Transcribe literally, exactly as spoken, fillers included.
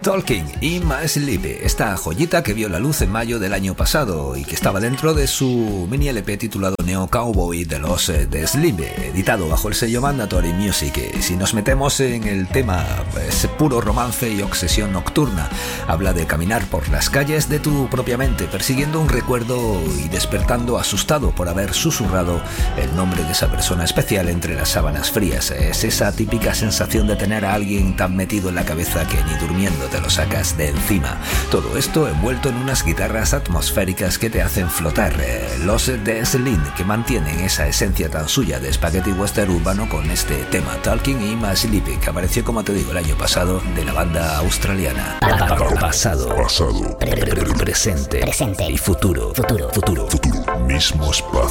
Talking in My Sleep, esta joyita que vio la luz en mayo del año pasado y que estaba dentro de su mini L P titulado Neo Cowboy de los The Sleep, editado bajo el sello Mandatory Music. Si nos metemos en el tema, es puro romance y obsesión nocturna. Habla de caminar por las calles de tu propia mente, persiguiendo un recuerdo y despertando asustado por haber susurrado el nombre de esa persona especial entre las sábanas frías. Es esa típica sensación de tener a alguien tan metido en la cabeza que ni durmiendo te lo sacas de encima. Todo esto envuelto en unas guitarras atmosféricas que te hacen flotar. Los The Sleep, que mantienen esa esencia tan suya de spaghetti western urbano con este tema Talking in My Sleep, que apareció, como te digo, el año pasado, de la banda australiana. Pasado, pasado, pre- pre- presente, presente y futuro, futuro, futuro, futuro, mismo espacio.